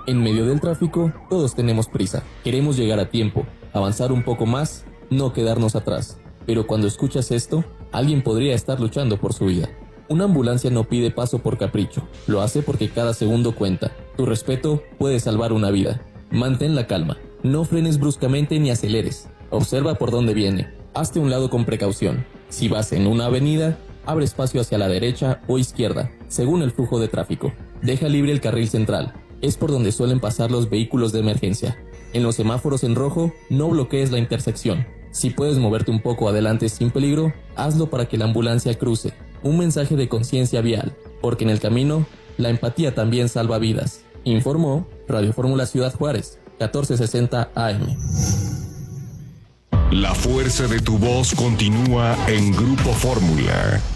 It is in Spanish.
En medio del tráfico, todos tenemos prisa. Queremos llegar a tiempo, avanzar un poco más, no quedarnos atrás. Pero cuando escuchas esto, alguien podría estar luchando por su vida. Una ambulancia no pide paso por capricho, lo hace porque cada segundo cuenta. Tu respeto puede salvar una vida. Mantén la calma, no frenes bruscamente ni aceleres. Observa por dónde viene, hazte a un lado con precaución. Si vas en una avenida, abre espacio hacia la derecha o izquierda, según el flujo de tráfico. Deja libre el carril central, es por donde suelen pasar los vehículos de emergencia. En los semáforos en rojo, no bloquees la intersección. Si puedes moverte un poco adelante sin peligro, hazlo para que la ambulancia cruce. Un mensaje de conciencia vial, porque en el camino, la empatía también salva vidas. Informó Radio Fórmula Ciudad Juárez, 1460 AM. La fuerza de tu voz continúa en Grupo Fórmula.